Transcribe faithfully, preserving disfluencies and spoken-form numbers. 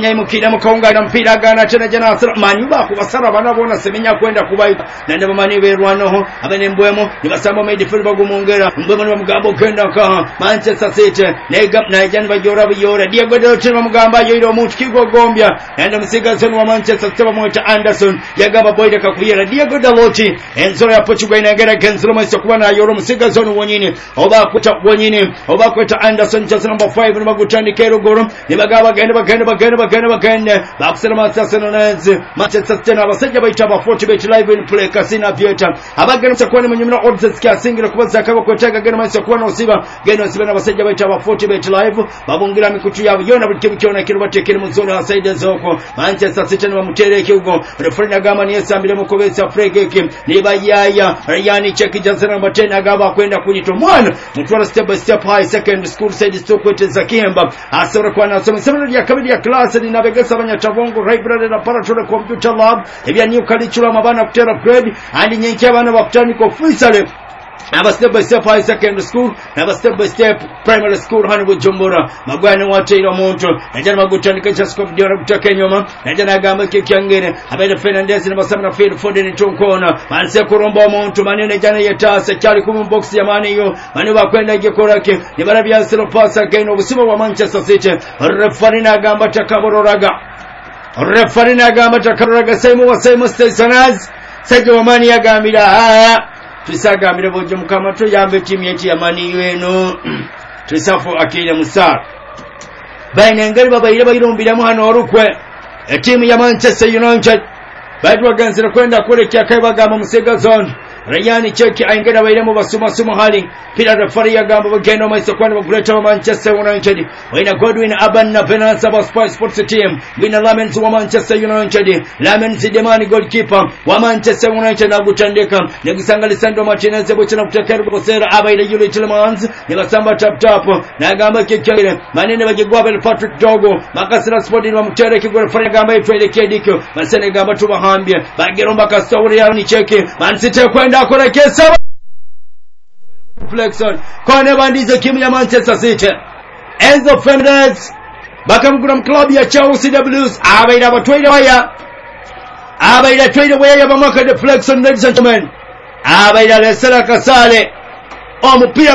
Semenya mukira mukonga na mpira gana tena jana manyuba kubasara bana bona Semenya kwenda kubaita nande bamani berwano abene mbwemo nibasamba midfield bagumongera mbwemo bamugambo kwenda ka Manchester City negap na jana bajora biyora Diego Dalot bamugamba yoiro omuntu kigogombya nande musigazo wa Manchester City bamwita Anderson yagaba boyde kakuyera Diego Dalot enzoro ya Portugal inagera kenzoro mwe kuba na yoro musigazo wonyine oba kwita wonyine oba kwita Anderson just number five nibagutandikero goro nibagaba gende bagende bagende bagende bagende bakusema Manchester United Manchester City abasajja bayita ba forty bet live in play casino theater abagenda cyakwane mu nyumira odds kyasingira kubaza kaba kwetega genda Manchester kwana osiba genda osiba n'abasajja bayita ba forty bet live babungira mikutu yabo yona buli kibu kyona kiro batekere mu zone aside zoko Manchester City ni bamutereke ugo referee nagama ni esambire mu kobesa fregeke ni bayaya yani cheki jazana batena agaba kwenda kunyito mwana mutwara step by step high second school side stokwete zakemba asora kwa nasoma semana ya kabiri ya class ni nabegesa abanyatavongo library na paratole computer lab ebya new curriculum abana kutera upgrade andi nyenke abana bakutani ko fuisale aba step by step high secondary school aba step by step primary school hano Bujumbura magwana wateira omuntu najana magutandika Jascob Diora kutaka nyoma najana agamba kekyangere abele Fernandez ne basamna field Foden tonkona banse kuromba omuntu manene jana yetasa cyali ku box ya mane yo mane bakwenda gekorake ne barabya zero pass again obusimo wa Manchester City referee nagamba takabororaga referee nagamba takabororaga saimu wa saimu Stationers sajja wa mani yagambira haya tusagamire boje mukama to yambe timu yetu ya mani weno tusafu akile musar baina ngari babayire bayirumbira mu hano orukwe timu ya Manchester United baitwa ganzira kwenda kurekya kaibagama musega zone Rayani cheki aingera bairemo basuma suma hali pila referee yagamba bagenda maiso kwanda baguleta Manchester United waina Godwin Aban na Venance of Sports team bina Lamens wa Manchester United Lamens demani goalkeeper wa Manchester United agutandika negusanga Lisandro Martinez bochana kutekera bosera abaire Yuli Tilmans nebasamba tap tap nagamba kekere manene bagigwa bel Patrick Dogo makasira sport wa mutere kigora referee yagamba etwele kediko masene gamba tubahambye bageromba kasawuri yani cheki Man City kwenda akorekesa Flexon kone bandize kimu ya Manchester City Enzo Fernandez bakamugura mu club ya Chelsea Blues abaira batwire waya abaira twire waya bamaka de Flexon ladies and gentlemen abaira lesera kasale omupira